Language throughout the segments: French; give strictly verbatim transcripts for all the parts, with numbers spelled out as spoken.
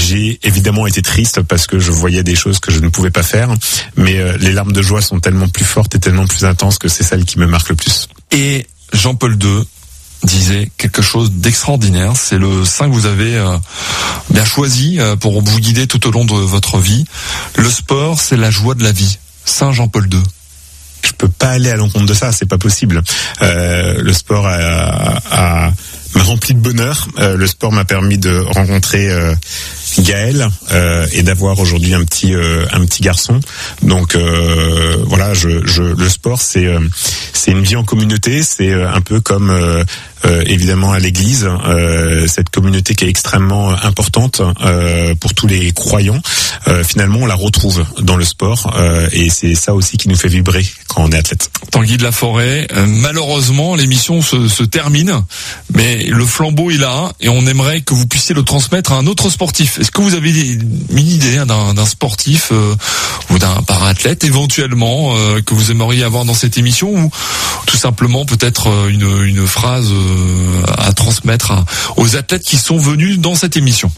j'ai évidemment été triste parce que je voyais des choses que je ne pouvais pas faire, mais euh, les larmes de joie sont tellement plus fortes et tellement plus intenses que c'est celles qui me marquent le plus. Et Jean-Paul deux disait quelque chose d'extraordinaire. C'est le saint que vous avez euh, bien choisi euh, pour vous guider tout au long de votre vie. Le sport, c'est la joie de la vie. Saint Jean-Paul deux. Je peux pas aller à l'encontre de ça, c'est pas possible. Euh, le sport a, a, m'a rempli de bonheur. Euh, le sport m'a permis de rencontrer euh, Gaël euh, et d'avoir aujourd'hui un petit euh, un petit garçon. Donc euh, voilà, je, je le sport c'est euh, c'est une vie en communauté. C'est euh, un peu comme euh, euh, évidemment à l'église, euh, cette communauté qui est extrêmement importante euh, pour tous les croyants. Euh, finalement, on la retrouve dans le sport euh, et c'est ça aussi qui nous fait vibrer quand on est athlète. Tanguy de la Forêt, euh, malheureusement l'émission se, se termine, mais le flambeau est là et on aimerait que vous puissiez le transmettre à un autre sportif. Est-ce que vous avez une idée hein, d'un, d'un sportif euh, ou d'un para-athlète éventuellement euh, que vous aimeriez avoir dans cette émission, ou tout simplement peut-être une, une phrase euh, à transmettre à, aux athlètes qui sont venus dans cette émission?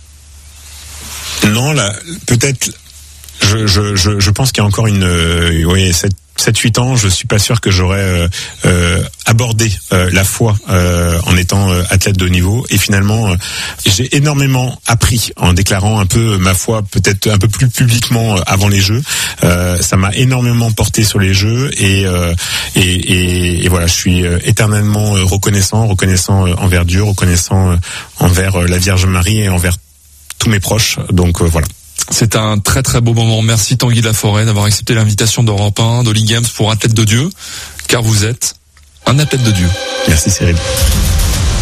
Non, là, peut-être, je, je, je, je pense qu'il y a encore une, euh, oui, sept huit ans, je suis pas sûr que j'aurais euh, euh, abordé euh, la foi euh, en étant euh, athlète de haut niveau. Et finalement, euh, j'ai énormément appris en déclarant un peu ma foi, peut-être un peu plus publiquement euh, avant les Jeux. Euh, ça m'a énormément porté sur les Jeux et euh, et, et, et voilà, je suis euh, éternellement euh, reconnaissant, reconnaissant euh, envers Dieu, reconnaissant euh, envers euh, la Vierge Marie et envers tous mes proches. Donc euh, voilà. C'est un très très beau moment. Merci Tanguy de la Forêt d'avoir accepté l'invitation d'Europe un, d'Holly Games pour Athlète de Dieu, car vous êtes un athlète de Dieu. Merci Cyril.